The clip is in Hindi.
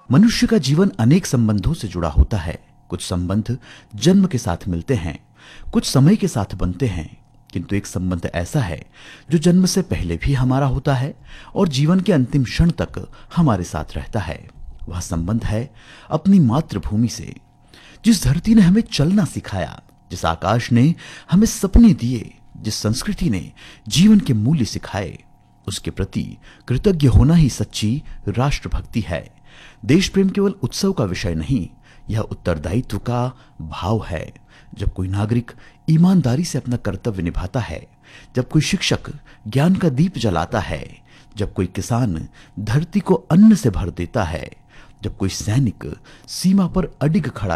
मनुष्य का जीवन अनेक संबंधों से जुड़ा होता है। कुछ संबंध जन्म के साथ मिलते हैं, कुछ समय के साथ बनते हैं, किंतु एक संबंध ऐसा है जो जन्म से पहले भी हमारा होता है और जीवन के अंतिम क्षण तक हमारे साथ रहता है। वह संबंध है अपनी मातृभूमि से। जिस धरती ने हमें चलना सिखाया, जिस आकाश ने हमें सपने दिए, जिस संस्कृति ने जीवन के मूल्य सिखाए, उसके प्रति कृतज्ञ होना ही सच्ची राष्ट्रभक्ति है। देश प्रेम केवल उत्सव का विषय नहीं, यह उत्तरदायित्व का भाव है। जब कोई नागरिक ईमानदारी से अपना कर्तव्य निभाता है, जब कोई शिक्षक ज्ञान का दीप जलाता है, जब कोई किसान धरती को अन्न से भर देता है, जब कोई सैनिक सीमा पर अडिग खड़ा